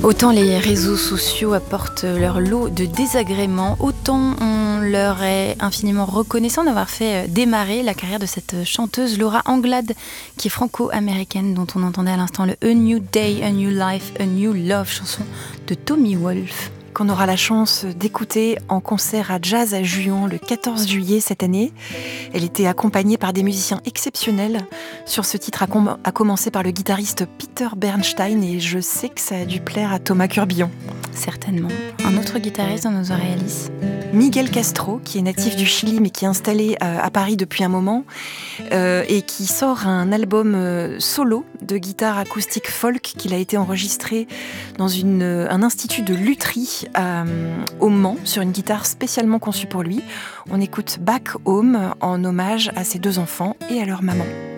Autant les réseaux sociaux apportent leur lot de désagréments, autant on leur est infiniment reconnaissant d'avoir fait démarrer la carrière de cette chanteuse Laura Anglade, qui est franco-américaine, dont on entendait à l'instant le A New Day, A New Life, A New Love, chanson de Tommy Wolf, qu'on aura la chance d'écouter en concert à Jazz à Juan le 14 juillet cette année. Elle était accompagnée par des musiciens exceptionnels sur ce titre, à commencer par le guitariste Peter Bernstein, et je sais que ça a dû plaire à Thomas Curbillon. Certainement. Un autre guitariste dans nos oreilles, Alice ? Miguel Castro, qui est natif du Chili mais qui est installé à Paris depuis un moment et qui sort un album solo de guitare acoustique folk qu'il a été enregistré dans un institut de lutherie au Mans sur une guitare spécialement conçue pour lui. On écoute Back Home en hommage à ses deux enfants et à leur maman.